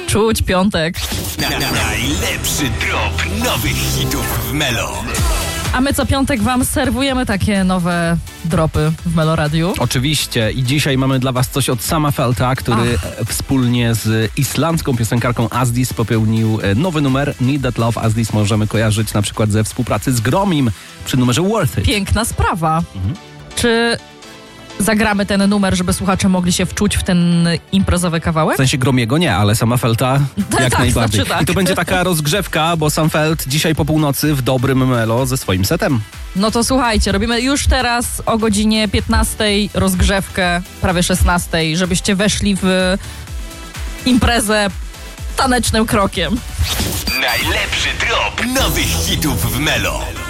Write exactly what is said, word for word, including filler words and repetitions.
Czuć piątek. Na, na, najlepszy drop nowych hitów w Melo. A my co piątek wam serwujemy takie nowe dropy w Melo Radiu. Oczywiście i dzisiaj mamy dla was coś od Sama Felta, który Ach. wspólnie z islandzką piosenkarką Asdis popełnił nowy numer Need That Love. Asdis możemy kojarzyć na przykład ze współpracy z Gromim przy numerze Worth It. Piękna sprawa. Mhm. Czy zagramy ten numer, żeby słuchacze mogli się wczuć w ten imprezowy kawałek? W sensie Gromiego nie, ale Sama Felta jak tak, najbardziej. Znaczy tak. I to będzie taka rozgrzewka, bo Sam Felt dzisiaj po północy w dobrym Melo ze swoim setem. No to słuchajcie, robimy już teraz o godzinie piętnastej rozgrzewkę, prawie szesnastej, żebyście weszli w imprezę tanecznym krokiem. Najlepszy drop nowych hitów w Melo.